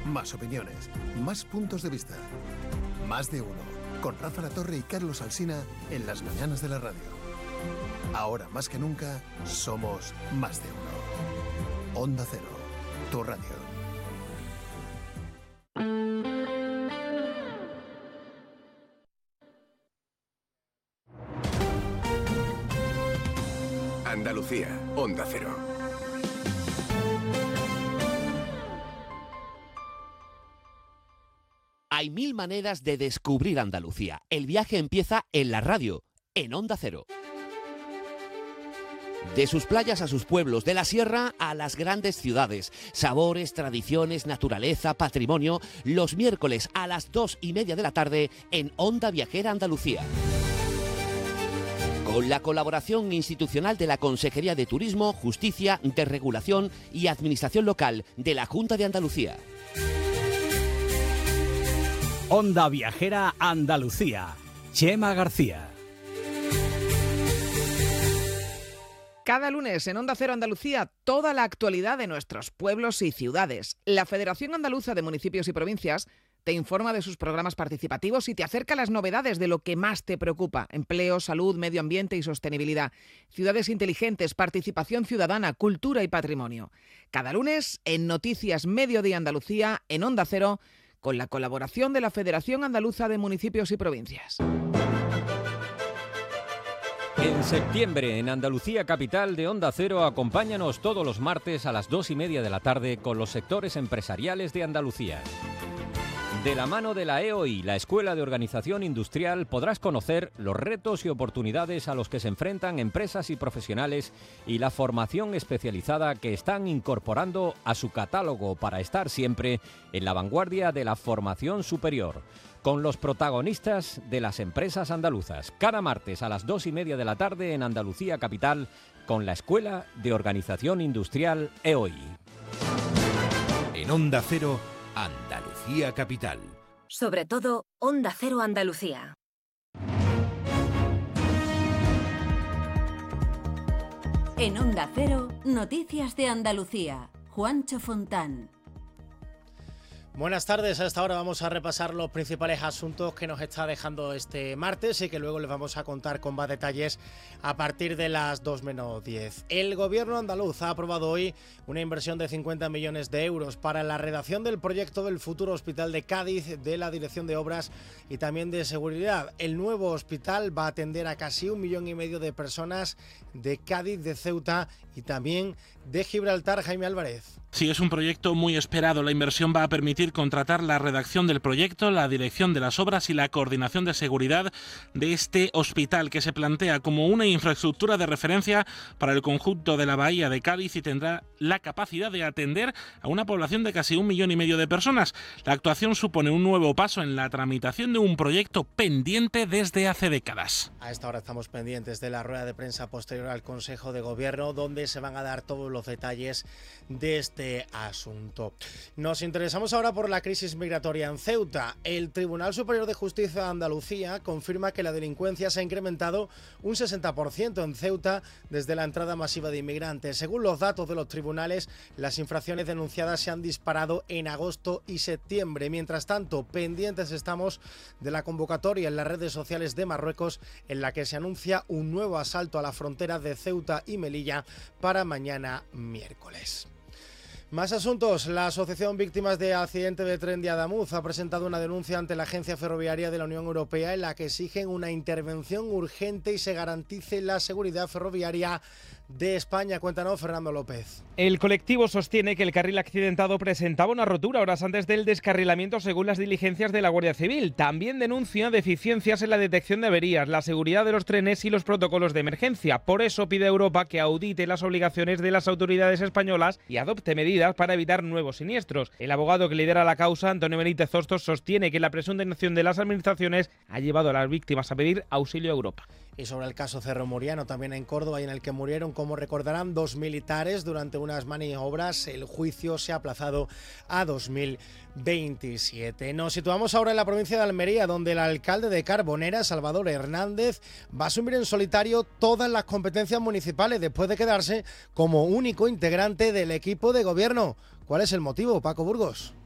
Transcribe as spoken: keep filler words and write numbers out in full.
más opiniones, más puntos de vista. Más de uno, con Rafa La Torre y Carlos Alsina en las mañanas de la radio. Ahora más que nunca, somos más de uno. Onda Cero, tu radio. Andalucía, Onda Cero. Hay mil maneras de descubrir Andalucía. El viaje empieza en la radio, en Onda Cero. De sus playas a sus pueblos, de la sierra a las grandes ciudades. Sabores, tradiciones, naturaleza, patrimonio. Los miércoles a las dos y media de la tarde en Onda Viajera Andalucía. Con la colaboración institucional de la Consejería de Turismo, Justicia, Desregulación y Administración Local de la Junta de Andalucía. Onda Viajera Andalucía. Chema García. Cada lunes en Onda Cero Andalucía, toda la actualidad de nuestros pueblos y ciudades. La Federación Andaluza de Municipios y Provincias te informa de sus programas participativos y te acerca las novedades de lo que más te preocupa: empleo, salud, medio ambiente y sostenibilidad, ciudades inteligentes, participación ciudadana, cultura y patrimonio. Cada lunes en Noticias Mediodía Andalucía, en Onda Cero, con la colaboración de la Federación Andaluza de Municipios y Provincias. En septiembre, en Andalucía Capital de Onda Cero, acompáñanos todos los martes a las dos y media de la tarde con los sectores empresariales de Andalucía. De la mano de la E O I, la Escuela de Organización Industrial, podrás conocer los retos y oportunidades a los que se enfrentan empresas y profesionales y la formación especializada que están incorporando a su catálogo para estar siempre en la vanguardia de la formación superior, con los protagonistas de las empresas andaluzas. Cada martes a las dos y media de la tarde en Andalucía Capital con la Escuela de Organización Industrial E O I. En Onda Cero, Andalucía Capital. Sobre todo, Onda Cero Andalucía. En Onda Cero, Noticias de Andalucía. Juancho Fontán. Buenas tardes, a esta hora vamos a repasar los principales asuntos que nos está dejando este martes y que luego les vamos a contar con más detalles a partir de las dos menos diez. El gobierno andaluz ha aprobado hoy una inversión de cincuenta millones de euros para la redacción del proyecto del futuro hospital de Cádiz, de la Dirección de Obras y también de Seguridad. El nuevo hospital va a atender a casi un millón y medio de personas de Cádiz, de Ceuta y también de Gibraltar. Jaime Álvarez. Sí, es un proyecto muy esperado. La inversión va a permitir contratar la redacción del proyecto, la dirección de las obras y la coordinación de seguridad de este hospital, que se plantea como una infraestructura de referencia para el conjunto de la bahía de Cádiz y tendrá la capacidad de atender a una población de casi un millón y medio de personas. La actuación supone un nuevo paso en la tramitación de un proyecto pendiente desde hace décadas. A esta hora estamos pendientes de la rueda de prensa posterior al Consejo de Gobierno, donde se van a dar todos los detalles de este asunto. Nos interesamos ahora por la crisis migratoria en Ceuta. El Tribunal Superior de Justicia de Andalucía confirma que la delincuencia se ha incrementado un sesenta por ciento en Ceuta desde la entrada masiva de inmigrantes. Según los datos de los tribunales, las infracciones denunciadas se han disparado en agosto y septiembre. Mientras tanto, pendientes estamos de la convocatoria en las redes sociales de Marruecos, en la que se anuncia un nuevo asalto a la frontera de Ceuta y Melilla para mañana miércoles. Más asuntos. La Asociación Víctimas de Accidente de Tren de Adamuz ha presentado una denuncia ante la Agencia Ferroviaria de la Unión Europea en la que exigen una intervención urgente y se garantice la seguridad ferroviaria de España. Cuéntanos, Fernando López. El colectivo sostiene que el carril accidentado presentaba una rotura horas antes del descarrilamiento según las diligencias de la Guardia Civil. También denuncia deficiencias en la detección de averías, la seguridad de los trenes y los protocolos de emergencia. Por eso pide a Europa que audite las obligaciones de las autoridades españolas y adopte medidas para evitar nuevos siniestros. El abogado que lidera la causa, Antonio Benítez Hostos, sostiene que la presunta inacción de las administraciones ha llevado a las víctimas a pedir auxilio a Europa. Y sobre el caso Cerro Muriano, también en Córdoba, y en el que murieron, como recordarán, dos militares durante unas maniobras, el juicio se ha aplazado a dos mil veintisiete. Nos situamos ahora en la provincia de Almería, donde el alcalde de Carbonera, Salvador Hernández, va a asumir en solitario todas las competencias municipales después de quedarse como único integrante del equipo de gobierno. ¿Cuál es el motivo, Paco Burgos?